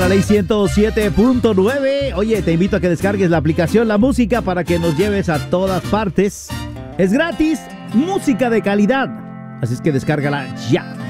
La ley 107.9. Oye, te invito a que descargues la aplicación La Música para que nos lleves a todas partes. Es gratis, música de calidad. Así es que descárgala ya.